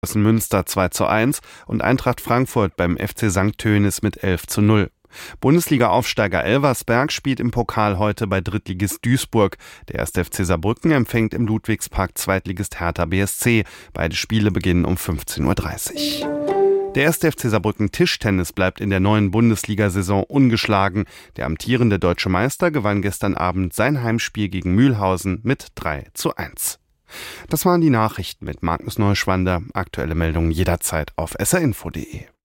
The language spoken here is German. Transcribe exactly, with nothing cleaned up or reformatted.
Münster zwei zu eins und Eintracht Frankfurt beim F C Sankt Tönis mit elf zu null. Bundesliga-Aufsteiger Elversberg spielt im Pokal heute bei Drittligist Duisburg. Der erste F C Saarbrücken empfängt im Ludwigspark Zweitligist Hertha B S C. Beide Spiele beginnen um fünfzehn Uhr dreißig. Der erste F C Saarbrücken Tischtennis bleibt in der neuen Bundesliga-Saison ungeschlagen. Der amtierende deutsche Meister gewann gestern Abend sein Heimspiel gegen Mühlhausen mit drei zu eins. Das waren die Nachrichten mit Magnus Neuschwander. Aktuelle Meldungen jederzeit auf s r info punkt d e.